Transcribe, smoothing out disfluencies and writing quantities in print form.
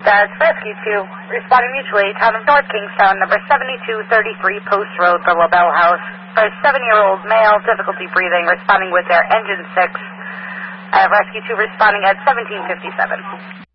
That's Rescue 2, responding mutually, town of North Kingstown, number 7233 Post Road, the LaBelle House. For a 7-year-old male, difficulty breathing, responding with their engine 6. I have Rescue 2 responding at 1757.